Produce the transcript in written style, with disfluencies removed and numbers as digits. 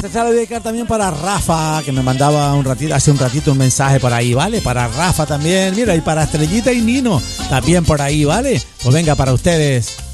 Esta se la voy a dedicar también para Rafa, que me mandaba hace un ratito un mensaje por ahí, ¿vale? Para Rafa también, mira, y para Estrellita y Nino, también por ahí, ¿vale? Pues venga, para ustedes.